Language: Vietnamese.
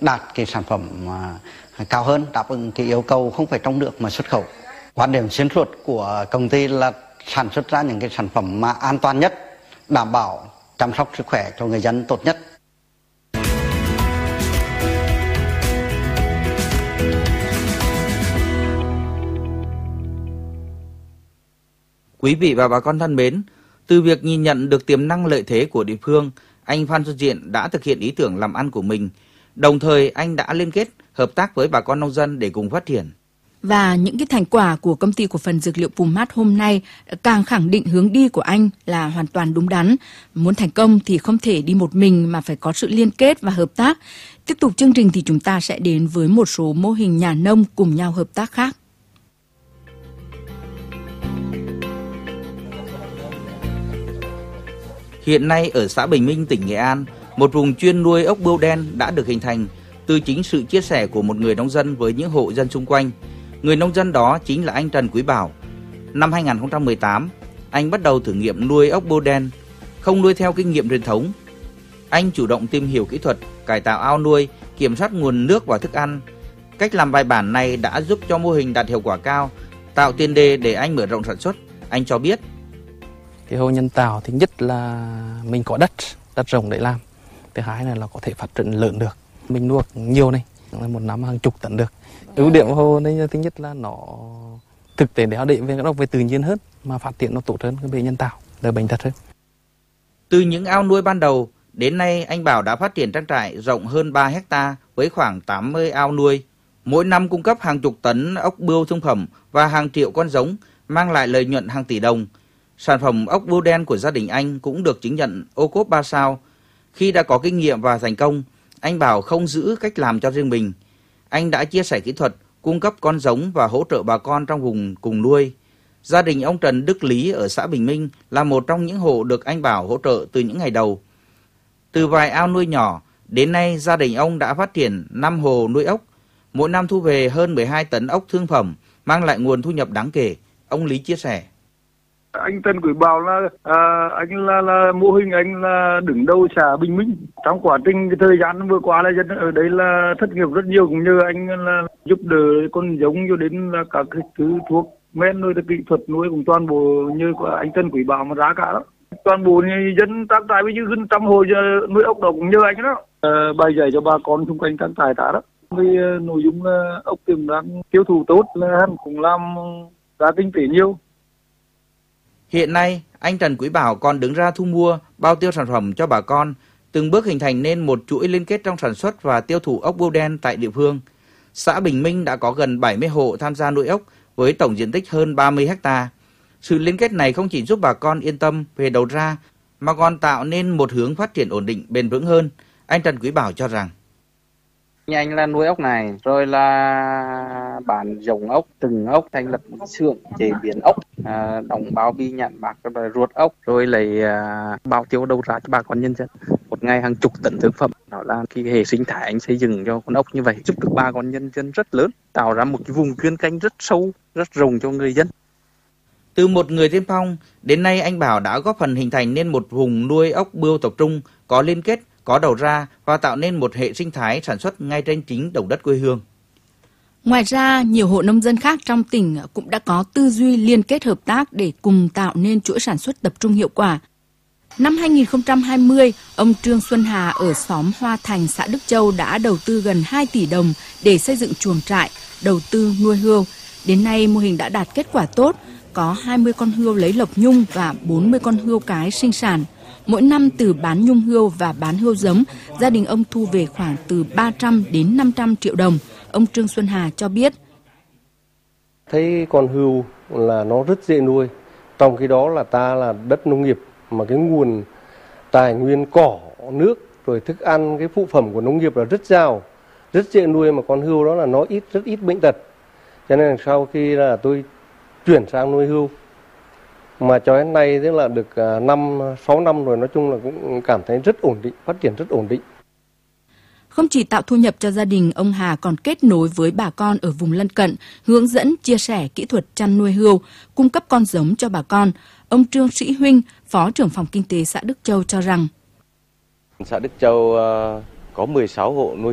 đạt cái sản phẩm cao hơn, đáp ứng cái yêu cầu không phải trong nước mà xuất khẩu. Quan điểm xuyên suốt của công ty là sản xuất ra những cái sản phẩm mà an toàn nhất, đảm bảo chăm sóc sức khỏe cho người dân tốt nhất. Quý vị và bà con thân mến, từ việc nhìn nhận được tiềm năng lợi thế của địa phương, anh Phan Xuân Diện đã thực hiện ý tưởng làm ăn của mình. Đồng thời anh đã liên kết hợp tác với bà con nông dân để cùng phát triển. Và những cái thành quả của công ty cổ phần dược liệu Pumat hôm nay càng khẳng định hướng đi của anh là hoàn toàn đúng đắn. Muốn thành công thì không thể đi một mình mà phải có sự liên kết và hợp tác. Tiếp tục chương trình thì chúng ta sẽ đến với một số mô hình nhà nông cùng nhau hợp tác khác. Hiện nay ở xã Bình Minh, tỉnh Nghệ An, một vùng chuyên nuôi ốc bươu đen đã được hình thành từ chính sự chia sẻ của một người nông dân với những hộ dân xung quanh. Người nông dân đó chính là anh Trần Quý Bảo. Năm 2018, anh bắt đầu thử nghiệm nuôi ốc bươu đen, không nuôi theo kinh nghiệm truyền thống. Anh chủ động tìm hiểu kỹ thuật, cải tạo ao nuôi, kiểm soát nguồn nước và thức ăn. Cách làm bài bản này đã giúp cho mô hình đạt hiệu quả cao, tạo tiền đề để anh mở rộng sản xuất. Anh cho biết. Cái hồ nhân tạo thứ nhất là mình có đất rộng để làm. Thứ hai là có thể phát triển lớn được. Mình nuôi nhiều này, một năm hàng chục tấn được. Ưu điểm của hồ này thứ nhất là nó thực tế đéo định về tự nhiên hơn, mà phát triển nó tốt hơn cái bể nhân tạo, đỡ bệnh tật hơn. Từ những ao nuôi ban đầu, đến nay anh Bảo đã phát triển trang trại rộng hơn 3 hecta với khoảng 80 ao nuôi. Mỗi năm cung cấp hàng chục tấn ốc bươu thương phẩm và hàng triệu con giống, mang lại lợi nhuận hàng tỷ đồng. Sản phẩm ốc bươu đen của gia đình anh cũng được chứng nhận ô cốp 3 sao. Khi đã có kinh nghiệm và thành công, anh Bảo không giữ cách làm cho riêng mình. Anh đã chia sẻ kỹ thuật, cung cấp con giống và hỗ trợ bà con trong vùng cùng nuôi. Gia đình ông Trần Đức Lý ở xã Bình Minh là một trong những hộ được anh Bảo hỗ trợ từ những ngày đầu. Từ vài ao nuôi nhỏ, đến nay gia đình ông đã phát triển 5 hồ nuôi ốc. Mỗi năm thu về hơn 12 tấn ốc thương phẩm, mang lại nguồn thu nhập đáng kể. Ông Lý chia sẻ. Anh Trần Quý Bảo là anh là mô hình anh là đứng đầu xã Bình Minh. Trong quá trình cái thời gian vừa qua là dân ở đây là thất nghiệp rất nhiều, cũng như anh là giúp đỡ con giống cho đến là các cái thứ thuốc men nuôi, kỹ thuật nuôi cũng toàn bộ như của anh Trần Quý Bảo mà giá cả đó. Toàn bộ dân tác trại với gần 100 hồ nuôi ốc đó cũng như anh đó. Bài dạy cho bà con xung quanh tác trại đó. Vì nội dung là ốc tiềm năng tiêu thụ tốt là hắn cũng làm ra kinh tế nhiều. Hiện nay, anh Trần Quý Bảo còn đứng ra thu mua, bao tiêu sản phẩm cho bà con, từng bước hình thành nên một chuỗi liên kết trong sản xuất và tiêu thụ ốc bươu đen tại địa phương. Xã Bình Minh đã có gần 70 hộ tham gia nuôi ốc với tổng diện tích hơn 30 ha. Sự liên kết này không chỉ giúp bà con yên tâm về đầu ra, mà còn tạo nên một hướng phát triển ổn định bền vững hơn. Anh Trần Quý Bảo cho rằng. Nhà anh là nuôi ốc này, rồi là bán giống ốc, từng ốc, thành lập một xưởng chế biến ốc, đóng bao bì nhãn mác, rồi ruột ốc, rồi lấy bao tiêu đầu ra cho bà con nhân dân. Một ngày hàng chục tấn thực phẩm, đó là cái hệ sinh thái anh xây dựng cho con ốc như vậy, giúp được bà con nhân dân rất lớn, tạo ra một cái vùng chuyên canh rất sâu, rất rộng cho người dân. Từ một người tiên phong, đến nay anh Bảo đã góp phần hình thành nên một vùng nuôi ốc bươu tập trung, có liên kết, có đầu ra và tạo nên một hệ sinh thái sản xuất ngay trên chính đồng đất quê hương. Ngoài ra, nhiều hộ nông dân khác trong tỉnh cũng đã có tư duy liên kết hợp tác để cùng tạo nên chuỗi sản xuất tập trung hiệu quả. Năm 2020, ông Trương Xuân Hà ở xóm Hoa Thành, xã Đức Châu đã đầu tư gần 2 tỷ đồng để xây dựng chuồng trại, đầu tư nuôi hươu. Đến nay, mô hình đã đạt kết quả tốt, có 20 con hươu lấy lộc nhung và 40 con hươu cái sinh sản. Mỗi năm từ bán nhung hươu và bán hươu giống, gia đình ông thu về khoảng từ 300 đến 500 triệu đồng. Ông Trương Xuân Hà cho biết. Thấy con hươu là nó rất dễ nuôi, trong khi đó là ta là đất nông nghiệp mà cái nguồn tài nguyên cỏ, nước, rồi thức ăn, cái phụ phẩm của nông nghiệp là rất giàu, rất dễ nuôi, mà con hươu đó là nó rất ít bệnh tật. Cho nên sau khi là tôi chuyển sang nuôi hươu, mà cho đến nay tức là được 6 năm rồi, nói chung là cũng cảm thấy rất ổn định, phát triển rất ổn định. Không chỉ tạo thu nhập cho gia đình, ông Hà còn kết nối với bà con ở vùng lân cận, hướng dẫn, chia sẻ kỹ thuật chăn nuôi hươu, cung cấp con giống cho bà con. Ông Trương Sĩ Huynh, Phó trưởng phòng kinh tế xã Đức Châu cho rằng. Xã Đức Châu có 16 hộ nuôi